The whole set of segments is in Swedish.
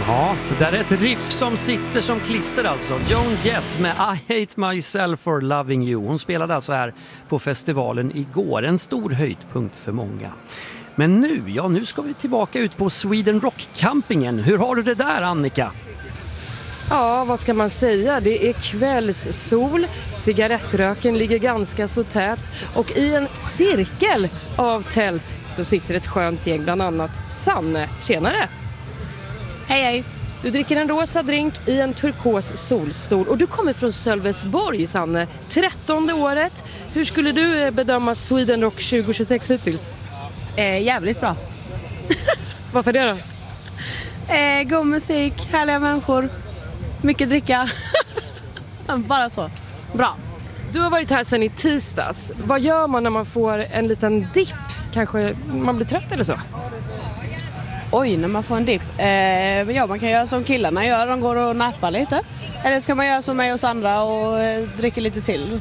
Ja, det där är ett riff som sitter som klister alltså. Joan Jett med I Hate Myself for Loving You. Hon spelade alltså här på festivalen igår. En stor höjdpunkt för många. Men nu ska vi tillbaka ut på Sweden Rock-campingen. Hur har du det där, Annika? Ja, vad ska man säga? Det är kvällssol, cigarettröken ligger ganska så tät och i en cirkel av tält så sitter ett skönt gäng, bland annat Sanne. Tjenare! Hej hej! Du dricker en rosa drink i en turkos solstol och du kommer från Sölvesborg, Sanne. 13:e året. Hur skulle du bedöma Sweden Rock 2026 hittills? Jävligt bra. Varför det då? God musik, härliga människor, mycket dricka. Bara så. Bra. Du har varit här sedan i tisdags. Vad gör man när man får en liten dipp? Kanske man blir trött eller så? Oj, när man får en dipp. Ja, man kan göra som killarna gör. De går och nappar lite. Eller ska man göra som mig och Sandra och dricka lite till.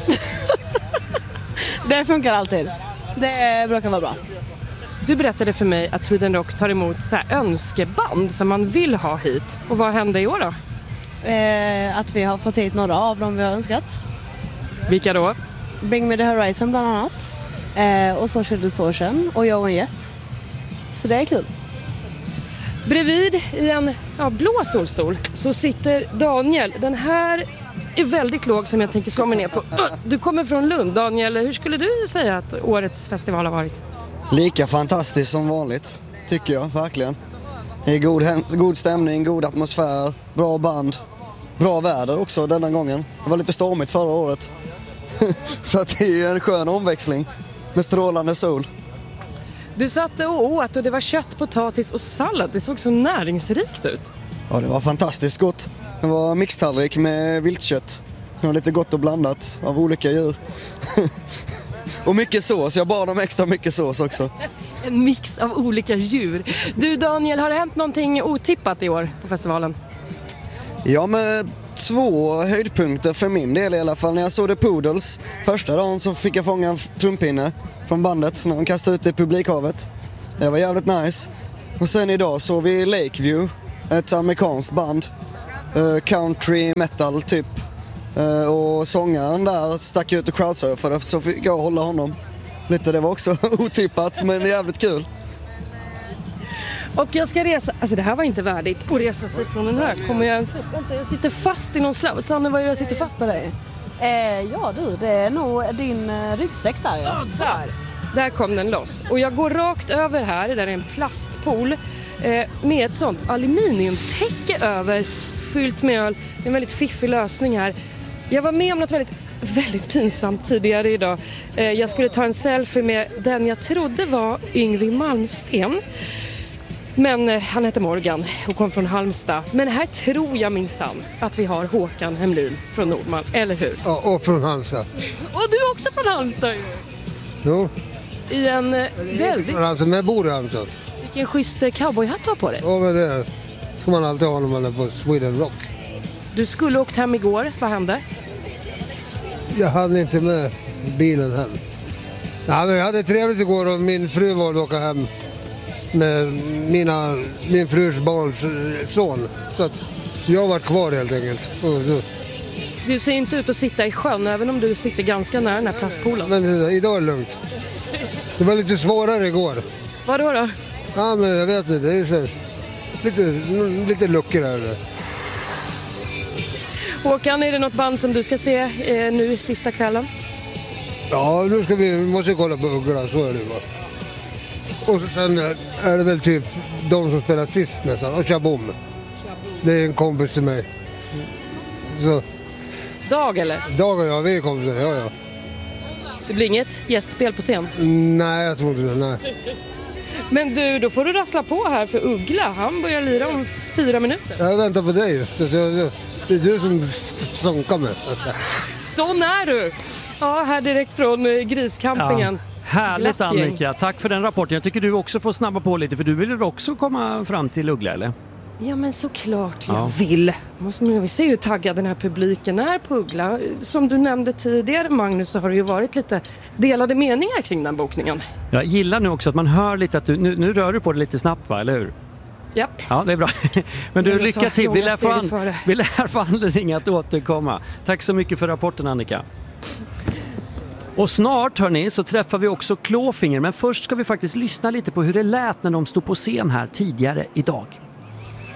Det funkar alltid. Det brukar vara bra. Du berättade för mig att Sweden Rock tar emot så här önskeband som man vill ha hit. Och vad hände i år då? Att vi har fått hit några av dem vi har önskat. Vilka då? Bring Me The Horizon bland annat. Och Social Distortion och Joan Jett. Så det är kul. Bredvid i en blå solstol så sitter Daniel. Den här är väldigt låg som jag tänker slå mig ner på. Du kommer från Lund, Daniel. Hur skulle du säga att årets festival har varit? Lika fantastiskt som vanligt, tycker jag, verkligen. Det är god stämning, god atmosfär, bra band, bra väder också denna gången. Det var lite stormigt förra året. Så att det är ju en skön omväxling med strålande sol. Du satt och åt och det var kött, potatis och sallad. Det såg så näringsrikt ut. Ja, det var fantastiskt gott. Det var mixtallrik med viltkött. Det var lite gott och blandat av olika djur. Och mycket sås, jag bad om extra mycket sås också. En mix av olika djur. Du Daniel, har det hänt någonting otippat i år på festivalen? Ja, med 2 höjdpunkter för min del i alla fall. När jag såg The Poodles första dagen så fick jag fånga en trumpinne från bandet när de kastade ut i publikhavet. Det var jävligt nice. Och sen idag såg vi Lakeview, ett amerikanskt band. Country metal typ. Och sångaren där stack ut och crowdsurfade, så fick jag hålla honom lite. Det var också otippat, men jävligt kul. Och jag ska resa, alltså det här var inte värdigt att resa sig från den här. Kommer jag ens upp? Vänta, jag sitter fast i någon sladd. Sanne, vad är det jag sitter fast med dig? Ja du, det är nog din ryggsäck där. Ja. Där kom den loss. Och jag går rakt över här, där är en plastpool med ett sånt aluminiumtäcke över, fyllt med öl. Det är en väldigt fiffig lösning här. Jag var med om något väldigt pinsamt tidigare idag. Jag skulle ta en selfie med den jag trodde var Yngwie Malmsteen. Men han heter Morgan och kom från Halmstad. Men här tror jag minsann att vi har Håkan Hemlin från Nordman, eller hur? Ja, och från Halmstad. Och du är också från Halmstad ju. Jo. I en väldigt... Alltså, men jag bor i Halmstad. Vilken schysst cowboyhatt du har på dig. Ja, men det ska man alltid ha när man är på Sweden Rock. Du skulle åkt hem igår, vad hände? Jag hade inte med bilen hem. Ja, men jag hade trevligt igår och min fru var att åka hem med min frus barns son. Så att jag var kvar helt enkelt. Du ser inte ut att sitta i sjön, även om du sitter ganska nära den här plastpoolen. Men idag är det lugnt. Det var lite svårare igår. Vadå då? Ja, men jag vet inte. Det är så lite luckor här. Håkan, är det något band som du ska se nu sista kvällen? Ja, nu måste kolla på Uggla, så är det va. Och sen är det väl typ de som spelar sist nästan, och Shabom. Det är en kompis till mig. Så. Dag eller? Dag och jag, vi är kompisar, ja. Det blir inget gästspel på scen? Nej, jag tror inte det, nej. Men du, då får du rassla på här för Uggla. Han börjar lira om 4 minuter. Jag väntar på dig. Det är du som sånkar mig. Sån är du! Ja, här direkt från Griscampingen. Ja, härligt Annika, tack för den rapporten. Jag tycker du också får snabba på lite, för du vill också komma fram till Uggla, eller? Ja, men såklart jag vill. Vi ser hur taggad den här publiken är på Uggla. Som du nämnde tidigare, Magnus, så har det ju varit lite delade meningar kring den bokningen. Jag gillar nu också att man hör lite att du, nu rör du på det lite snabbt, va, eller hur? Japp. Ja, det är bra. Men du, lycka till. Vi lär få anledning att återkomma. Tack så mycket för rapporten, Annika. Och snart, hörni, så träffar vi också Clawfinger. Men först ska vi faktiskt lyssna lite på hur det lät när de stod på scen här tidigare idag.